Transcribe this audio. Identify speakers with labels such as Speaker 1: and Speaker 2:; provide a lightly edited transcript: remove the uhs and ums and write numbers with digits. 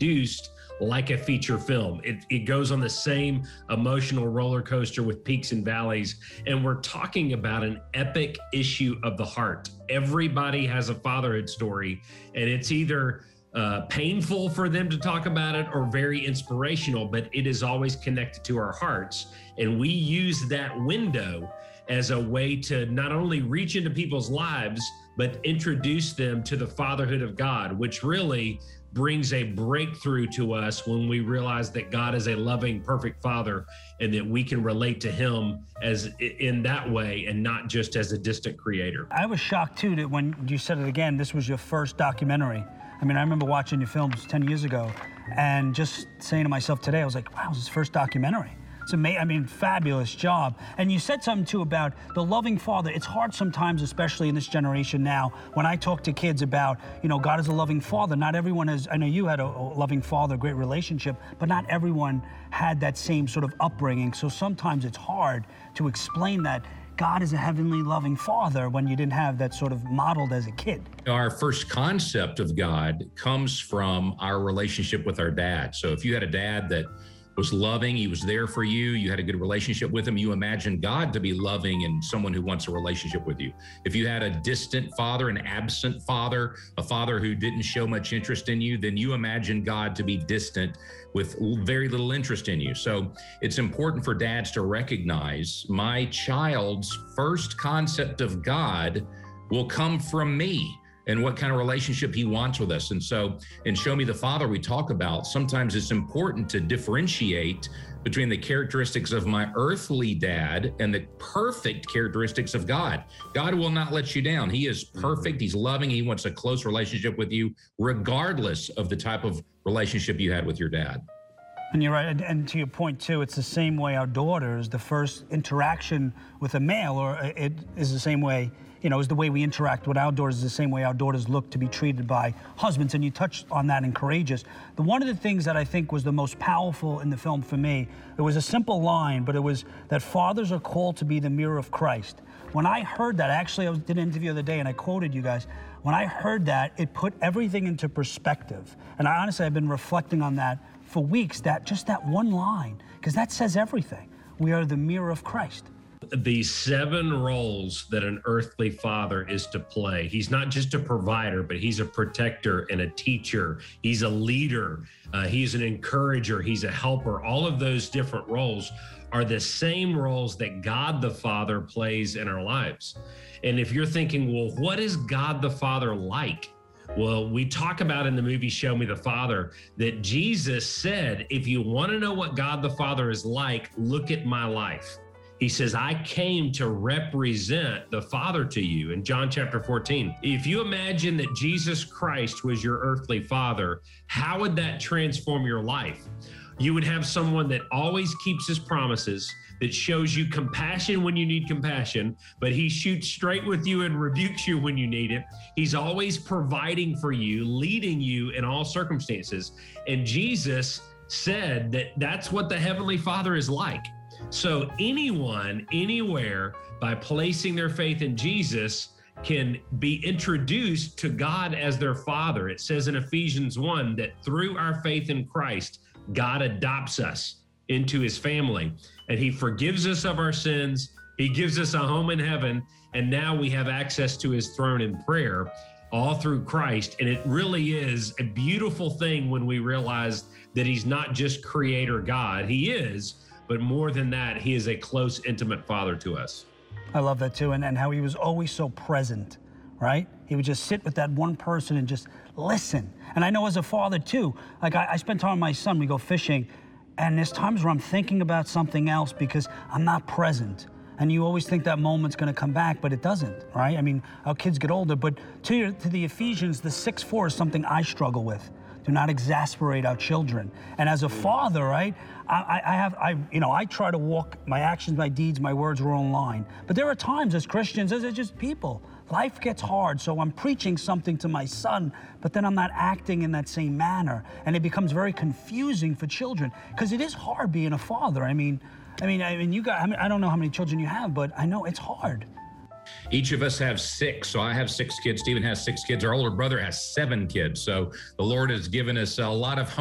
Speaker 1: produced like a feature film. It goes on the same emotional roller coaster with peaks and valleys. And we're talking about an epic issue of the heart. Everybody has a fatherhood story, and it's either painful for them to talk about it or very inspirational, but it is always connected to our hearts. And we use that window as a way to not only reach into people's lives, but introduce them to the fatherhood of God, which really brings a breakthrough to us when we realize that God is a loving, perfect father, and that we can relate to him as in that way and not just as a distant creator.
Speaker 2: I was shocked too that when you said it again, this was your first documentary. I mean, I remember watching your films 10 years ago and just saying to myself today, I was like, wow, this is his first documentary. It's amazing. I mean, fabulous job. And you said something too about the loving father. It's hard sometimes, especially in this generation now, when I talk to kids about, you know, God is a loving father. Not everyone has, I know you had a loving father, a great relationship, but not everyone had that same sort of upbringing. So sometimes it's hard to explain that God is a heavenly loving father when you didn't have that sort of modeled as a kid.
Speaker 3: Our first concept of God comes from our relationship with our dad. So if you had a dad that was loving, he was there for you, you had a good relationship with him, you imagine God to be loving and someone who wants a relationship with you. If you had a distant father, an absent father, a father who didn't show much interest in you, then you imagine God to be distant with very little interest in you. So it's important for dads to recognize my child's first concept of God will come from me and what kind of relationship he wants with us. And so in Show Me the Father, we talk about sometimes it's important to differentiate between the characteristics of my earthly dad and the perfect characteristics of God. God will not let you down. He is perfect. He's loving. He wants a close relationship with you, regardless of the type of relationship you had with your dad.
Speaker 2: And you're right, and to your point too, it's the same way our daughters, the first interaction with a male, or it is the same way, you know, is the way we interact with our daughters, is the same way our daughters look to be treated by husbands, and you touched on that in Courageous. One of the things that I think was the most powerful in the film for me, it was a simple line, but it was that fathers are called to be the mirror of Christ. When I heard that, actually I did an interview the other day and I quoted you guys, when I heard that, it put everything into perspective. And I honestly, I've been reflecting on that for weeks, that just that one line, because that says everything. We are the mirror of Christ.
Speaker 1: The 7 roles that an earthly father is to play. He's not just a provider, but he's a protector and a teacher. He's a leader. He's an encourager. He's a helper. All of those different roles are the same roles that God the Father plays in our lives. And if you're thinking, well, what is God the Father like? Well, we talk about in the movie Show Me the Father that Jesus said, if you want to know what God the Father is like, look at my life. He says, I came to represent the Father to you in John chapter 14. If you imagine that Jesus Christ was your earthly father, how would that transform your life? You would have someone that always keeps his promises, that shows you compassion when you need compassion, but he shoots straight with you and rebukes you when you need it. He's always providing for you, leading you in all circumstances. And Jesus said that that's what the Heavenly Father is like. So anyone, anywhere, by placing their faith in Jesus, can be introduced to God as their Father. It says in Ephesians 1 that through our faith in Christ, God adopts us into his family, and he forgives us of our sins. He gives us a home in heaven, and now we have access to his throne in prayer, all through Christ. And it really is a beautiful thing when we realize that he's not just creator God. He is, but more than that, he is a close, intimate father to us.
Speaker 2: I love that too, and how he was always so present, right? He would just sit with that one person and just listen. And I know as a father too, like I spend time with my son, we go fishing, and there's times where I'm thinking about something else because I'm not present. And you always think that moment's gonna come back, but it doesn't, right? I mean, our kids get older, but to the Ephesians, the 6:4 is something I struggle with. Do not exasperate our children. And as a father, right, I try to walk my actions, my deeds, my words were in line. But there are times as Christians, as just people, life gets hard. So I'm preaching something to my son, but then I'm not acting in that same manner. And it becomes very confusing for children because it is hard being a father. I mean, you guys, I don't know how many children you have, but I know it's hard.
Speaker 3: Each of us have 6. So I have 6 kids. Stephen has 6 kids. Our older brother has 7 kids. So the Lord has given us a lot of